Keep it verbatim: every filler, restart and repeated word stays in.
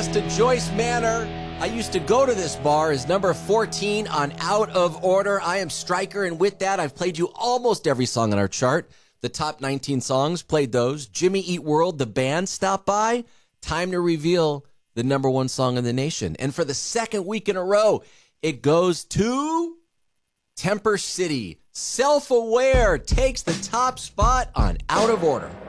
pass to Joyce Manor. I used to go to this bar is number fourteen on Out of Order. I am Stryker, and with that, I've played you almost every song on our chart. The top nineteen songs, played those. Jimmy Eat World, the band, stopped by. Time to reveal the number one song in the nation. And for the second week in a row, it goes to Temper City. Self-Aware takes the top spot on Out of Order.